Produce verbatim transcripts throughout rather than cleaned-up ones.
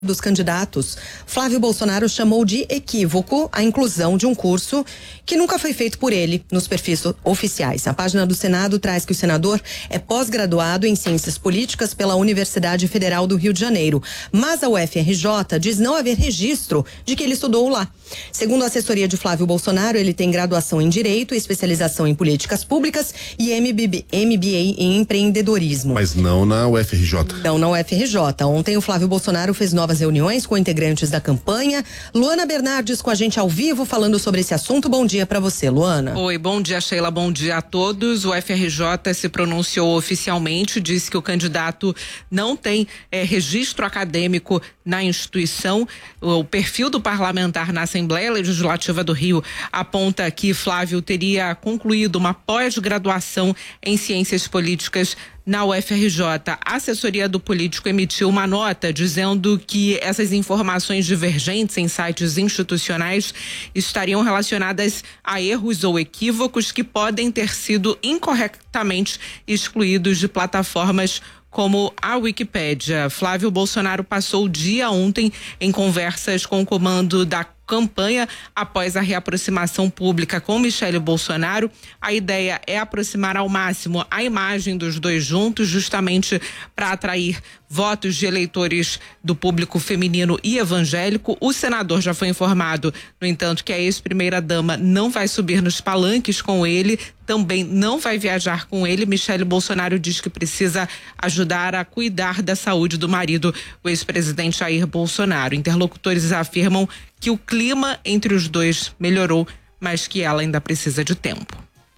dos candidatos. Flávio Bolsonaro chamou de equívoco a inclusão de um curso que nunca foi feito por ele nos perfis oficiais. A página do Senado traz que o senador é pós-graduado em Ciências Políticas pela Universidade Federal do Rio de Janeiro, mas a U F R J diz não haver registro de que ele estudou lá. Segundo a assessoria de Flávio Bolsonaro, ele tem graduação em Direito, especialização em Políticas Públicas e M B A em Empreendedorismo. Mas não na U F R J. Não na U F R J. Ontem o Flávio Bolsonaro fez novas reuniões com integrantes da campanha. Luana Bernardes com a gente ao vivo falando sobre esse assunto. Bom dia para você, Luana. Oi, bom dia, Sheila, bom dia a todos. O F R J se pronunciou oficialmente, disse que o candidato não tem é, registro acadêmico na instituição. O perfil do parlamentar na Assembleia Legislativa do Rio aponta que Flávio teria concluído uma pós-graduação em Ciências Políticas na U F R J. A assessoria do político emitiu uma nota dizendo que essas informações divergentes em sites institucionais estariam relacionadas a erros ou equívocos que podem ter sido incorretamente excluídos de plataformas como a Wikipédia. Flávio Bolsonaro passou o dia ontem em conversas com o comando da campanha após a reaproximação pública com Michele Bolsonaro. A ideia é aproximar ao máximo a imagem dos dois juntos, justamente para atrair votos de eleitores do público feminino e evangélico. O senador já foi informado, no entanto, que a ex-primeira-dama não vai subir nos palanques com ele, também não vai viajar com ele. Michele Bolsonaro diz que precisa ajudar a cuidar da saúde do marido, o ex-presidente Jair Bolsonaro. Interlocutores afirmam que o clima entre os dois melhorou, mas que ela ainda precisa de tempo.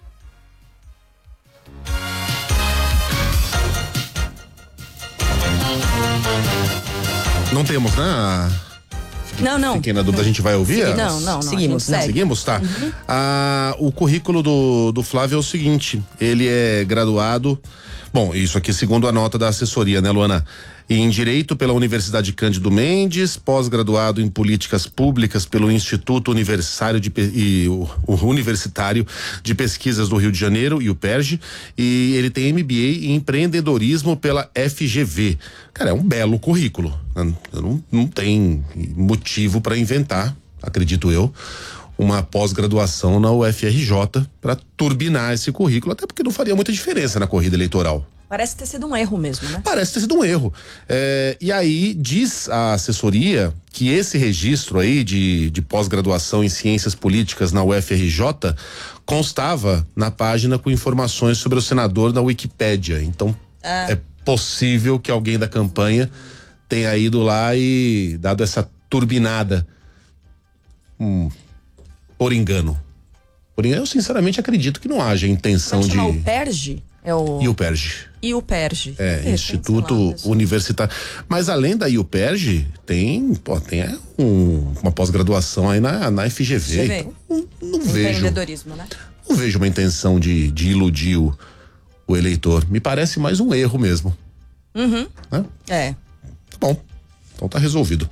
Não temos, né? Não, não. Fiquei na dúvida, a gente vai ouvir? Segui, não, não, não. Seguimos, né? Seguimos, tá? Uhum. Ah, o currículo do, do Flávio é o seguinte, ele é graduado, bom, isso aqui segundo a nota da assessoria, né, Luana? Em Direito pela Universidade Cândido Mendes, pós-graduado em Políticas Públicas pelo Instituto Universitário de, e, o, o Universitário de Pesquisas do Rio de Janeiro, e o P E R J, e ele tem M B A em Empreendedorismo pela F G V. Cara, é um belo currículo. Não, não tem motivo para inventar, acredito eu, uma pós-graduação na U F R J para turbinar esse currículo, até porque não faria muita diferença na corrida eleitoral. Parece ter sido um erro mesmo, né? Parece ter sido um erro. É, e aí diz a assessoria que esse registro aí de, de pós-graduação em Ciências Políticas na U F R J constava na página com informações sobre o senador na Wikipédia. Então ah. é possível que alguém da campanha tenha ido lá e dado essa turbinada hum, por engano. Porém, eu sinceramente acredito que não haja intenção de... o P E R J? É o... E o P E R J. E o P E R J. É, é Instituto Universitário. Mas além da I U P E R J, tem, pô, tem um, uma pós-graduação aí na, na F G V. Então, não, não vejo. Empreendedorismo, né? Não vejo uma intenção de, de iludir o, o eleitor. Me parece mais um erro mesmo. Uhum. Né? É. Tá bom. Então tá resolvido.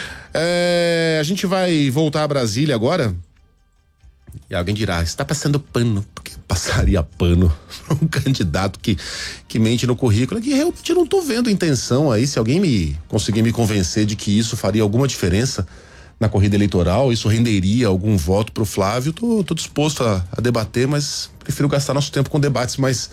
É, a gente vai voltar a Brasília agora. E alguém dirá, está passando pano. Por que passaria pano para um candidato que, que mente no currículo? Que realmente eu não estou vendo intenção aí. Se alguém me conseguir me convencer de que isso faria alguma diferença na corrida eleitoral, isso renderia algum voto para o Flávio, tô, tô disposto a, a debater, mas prefiro gastar nosso tempo com debates mais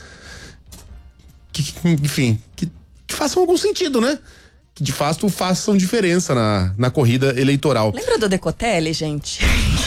que, que, enfim, que, que façam algum sentido, né? Que de fato façam diferença na, na corrida eleitoral. Lembra do Decotelli, gente?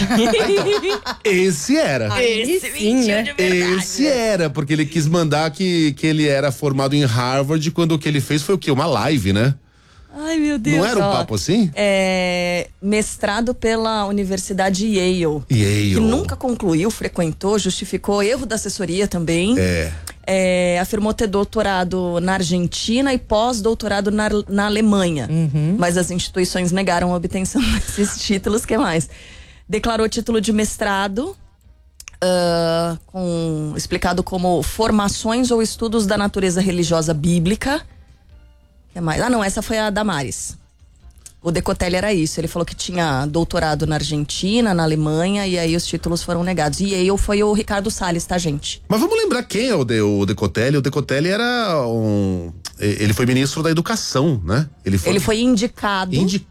Esse era. Esse sim, né? Esse era, porque ele quis mandar que, que ele era formado em Harvard, quando o que ele fez foi o quê? Uma live, né? Ai, meu Deus. Não era um ó, papo assim? É mestrado pela Universidade Yale. Yale. Que nunca concluiu, frequentou, justificou erro da assessoria também. É. É, afirmou ter doutorado na Argentina e pós-doutorado na, na Alemanha. Uhum. Mas as instituições negaram a obtenção desses títulos, que mais? Declarou título de mestrado, uh, com, explicado como formações ou estudos da natureza religiosa bíblica. Que mais? Ah, não, essa foi a Damares. O Decotelli era isso, ele falou que tinha doutorado na Argentina, na Alemanha, e aí os títulos foram negados. E Yale foi o Ricardo Salles, tá, gente? Mas vamos lembrar quem é o, de, o Decotelli. O Decotelli era um... ele foi ministro da Educação, né? Ele foi, ele foi indicado. Indicado